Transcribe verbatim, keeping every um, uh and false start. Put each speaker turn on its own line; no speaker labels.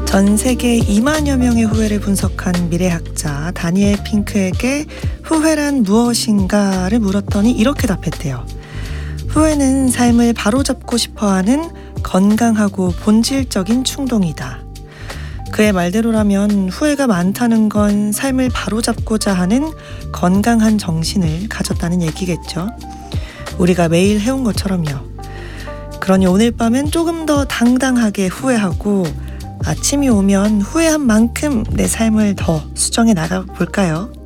전 세계 이만여 명의 후회를 분석한 미래학자 다니엘 핑크에게 후회란 무엇인가를 물었더니 이렇게 답했대요. 후회는 삶을 바로잡고 싶어하는 건강하고 본질적인 충동이다. 그의 말대로라면 후회가 많다는 건 삶을 바로잡고자 하는 건강한 정신을 가졌다는 얘기겠죠. 우리가 매일 해온 것처럼요. 그러니 오늘 밤엔 조금 더 당당하게 후회하고 아침이 오면 후회한 만큼 내 삶을 더 수정해 나가 볼까요?